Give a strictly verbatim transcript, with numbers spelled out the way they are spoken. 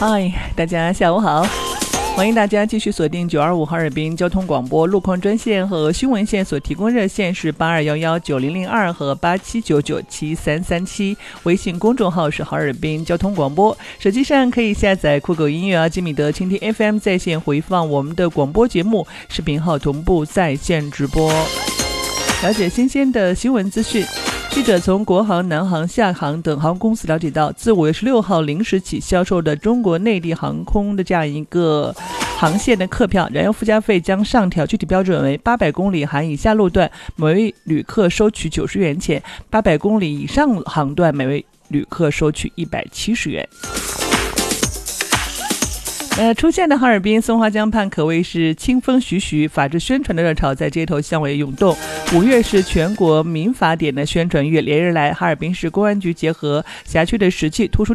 嗨，大家下午好，欢迎大家继续锁定九二五哈尔滨交通广播路况专线和新闻线所提供热线是八二一一九零零二和八七九九七三三七，微信公众号是哈尔滨交通广播，手机上可以下载酷狗音乐啊、吉米德、蜻蜓 F M 在线回放我们的广播节目，视频号同步在线直播。了解新鲜的新闻资讯。记者从国航、南航、厦航等航空公司了解到，自五月十六号零时起销售的中国内地航空的这样一个航线的客票，燃油附加费将上调，具体标准为八百公里含以下路段每位旅客收取九十元钱，八百公里以上航段每位旅客收取一百七十元。呃，出现的哈尔滨松花江畔可谓是清风徐徐，法治宣传的热潮在街头巷尾涌动。五月是全国民法典的宣传月，连日来哈尔滨市公安局结合辖区的实际突出